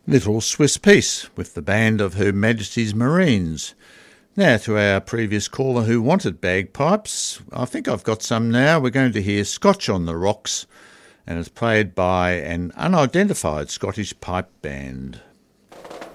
Little Swiss Peace with the band of Her Majesty's Marines. Now to our previous caller who wanted bagpipes. I think I've got some now. We're going to hear Scotch on the Rocks, and it's played by an unidentified Scottish pipe band.